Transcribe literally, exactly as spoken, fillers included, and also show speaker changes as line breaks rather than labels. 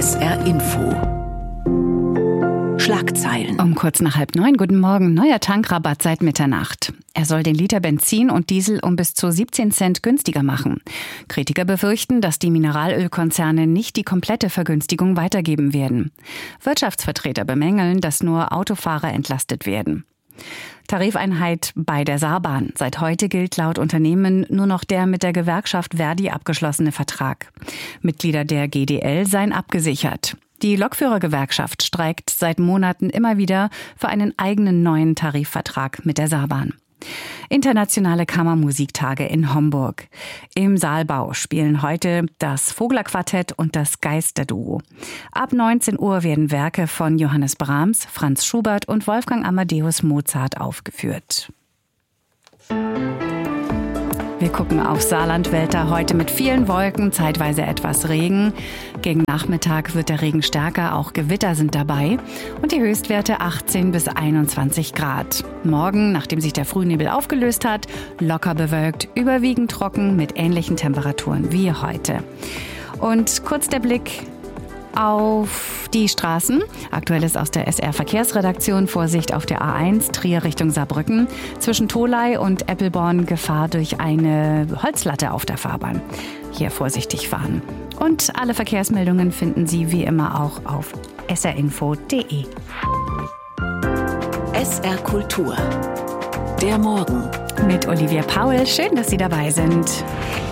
S R Info. Schlagzeilen.
Um kurz nach halb neun, guten Morgen, neuer Tankrabatt seit Mitternacht. Er soll den Liter Benzin und Diesel um bis zu siebzehn Cent günstiger machen. Kritiker befürchten, dass die Mineralölkonzerne nicht die komplette Vergünstigung weitergeben werden. Wirtschaftsvertreter bemängeln, dass nur Autofahrer entlastet werden. Tarifeinheit bei der Saarbahn. Seit heute gilt laut Unternehmen nur noch der mit der Gewerkschaft Verdi abgeschlossene Vertrag. Mitglieder der G D L seien abgesichert. Die Lokführergewerkschaft streikt seit Monaten immer wieder für einen eigenen neuen Tarifvertrag mit der Saarbahn. Internationale Kammermusiktage in Homburg. Im Saalbau spielen heute das Vogler-Quartett und das Geisterduo. Ab neunzehn Uhr werden Werke von Johannes Brahms, Franz Schubert und Wolfgang Amadeus Mozart aufgeführt. Wir gucken auf Saarland-Wetter heute mit vielen Wolken, zeitweise etwas Regen. Gegen Nachmittag wird der Regen stärker, auch Gewitter sind dabei. Und die Höchstwerte achtzehn bis einundzwanzig Grad. Morgen, nachdem sich der Frühnebel aufgelöst hat, locker bewölkt, überwiegend trocken mit ähnlichen Temperaturen wie heute. Und kurz der Blick auf die Straßen. Aktuelles aus der S R-Verkehrsredaktion. Vorsicht auf der A eins, Trier Richtung Saarbrücken. Zwischen Tholey und Eppelborn Gefahr durch eine Holzlatte auf der Fahrbahn. Hier vorsichtig fahren. Und alle Verkehrsmeldungen finden Sie wie immer auch auf s r info punkt d e.
S R Kultur. Der Morgen.
Mit Olivia Paul. Schön, dass Sie dabei sind.